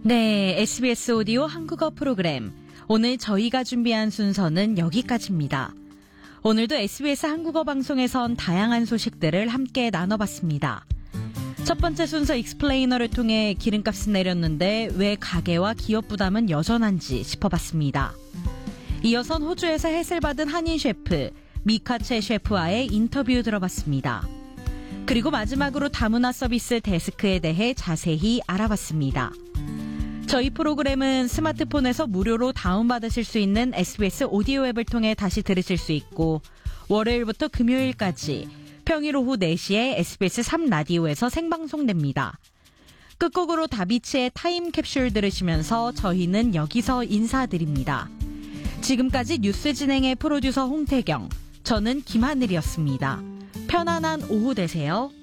네, SBS 오디오 한국어 프로그램. 오늘 저희가 준비한 순서는 여기까지입니다. 오늘도 SBS 한국어 방송에선 다양한 소식들을 함께 나눠봤습니다. 첫 번째 순서 익스플레이너를 통해 기름값은 내렸는데 왜 가계와 기업 부담은 여전한지 짚어봤습니다. 이어선 호주에서 햇을 받은 한인 셰프 미카체 셰프와의 인터뷰 들어봤습니다. 그리고 마지막으로 다문화 서비스 데스크에 대해 자세히 알아봤습니다. 저희 프로그램은 스마트폰에서 무료로 다운받으실 수 있는 SBS 오디오 앱을 통해 다시 들으실 수 있고 월요일부터 금요일까지 평일 오후 4시에 SBS 3라디오에서 생방송됩니다. 끝곡으로 다비치의 타임캡슐 들으시면서 저희는 여기서 인사드립니다. 지금까지 뉴스 진행의 프로듀서 홍태경, 저는 김하늘이었습니다. 편안한 오후 되세요.